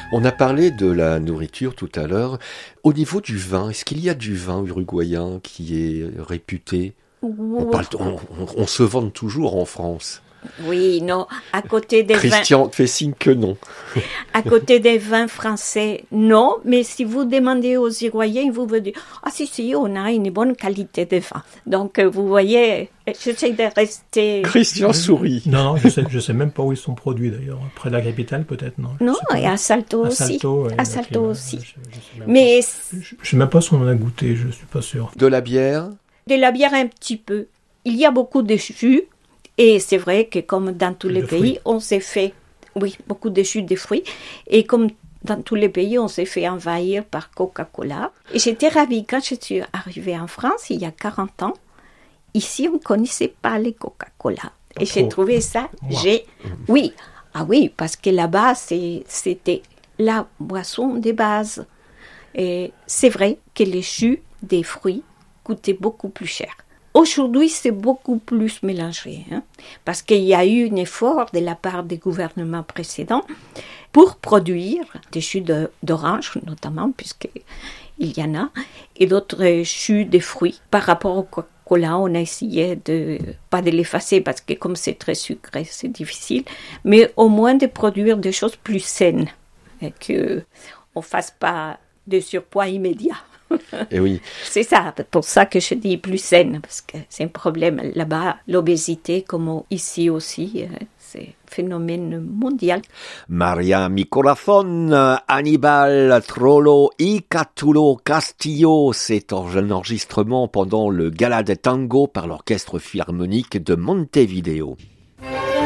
On a parlé de la nourriture tout à l'heure. Au niveau du vin, est-ce qu'il y a du vin uruguayen qui est réputé ? On se vante toujours en France. Oui, non, à côté des Christian fait signe que non. À côté des vins français, non, mais si vous demandez aux Uruguayens, ils vous dire « Ah si, on a une bonne qualité de vin. » Donc, vous voyez, j'essaie de rester... Christian sourit. Non, je sais même pas où ils sont produits d'ailleurs. Près de la capitale peut-être, non? Non, et à Salto aussi. À Salto aussi. Mais... Je sais même pas si on en a goûté, je suis pas sûr. De la bière? De la bière un petit peu. Il y a beaucoup de jus. Et c'est vrai que comme dans tous les pays, on s'est fait, beaucoup de jus de fruits. Et comme dans tous les pays, on s'est fait envahir par Coca-Cola. Et j'étais ravie quand je suis arrivée en France, il y a 40 ans. Ici, on ne connaissait pas les Coca-Cola. Et j'ai trouvé ça, oui, parce que là-bas, c'était la boisson de base. Et c'est vrai que les jus des fruits coûtaient beaucoup plus cher. Aujourd'hui, c'est beaucoup plus mélangé, parce qu'il y a eu un effort de la part des gouvernements précédents pour produire des jus d'orange, notamment, puisqu'il y en a, et d'autres jus de fruits. Par rapport au Coca-Cola, on a essayé pas de l'effacer, parce que comme c'est très sucré, c'est difficile, mais au moins de produire des choses plus saines, et qu'on ne fasse pas de surpoids immédiat. Et oui. C'est ça, pour ça que je dis plus saine, parce que c'est un problème là-bas, l'obésité, comme ici aussi, c'est un phénomène mondial. Maria mi corazón, Aníbal Troilo y Catulo Castillo, c'est un enregistrement pendant le Gala de Tango par l'Orchestre Philharmonique de Montevideo.